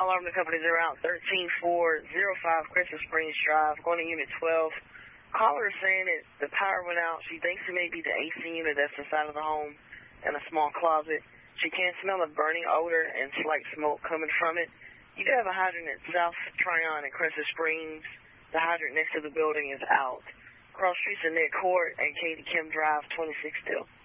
alarm companies are out 13405 Crystal Springs Drive, going to Unit 12. Caller is saying that the power went out. She thinks it may be the AC unit that's inside of the home and a small closet. She can smell a burning odor and slight smoke coming from it. You do have a hydrant at South Tryon in Crystal Springs. The hydrant next to the building is out. Cross streets in Nick Court and Katie Kim Drive, 26 still.